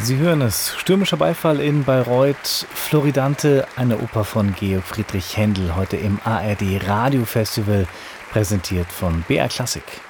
Sie hören es, stürmischer Beifall in Bayreuth, Floridante, eine Oper von Georg Friedrich Händel, heute im ARD Radiofestival, präsentiert von BR Klassik.